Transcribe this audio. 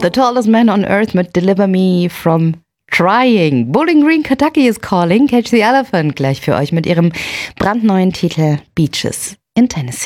The Tallest Man on Earth mit Deliver Me from Trying. Bowling Green, Kentucky is calling. Catch the Elephant gleich für euch mit ihrem brandneuen Titel Beaches in Tennessee.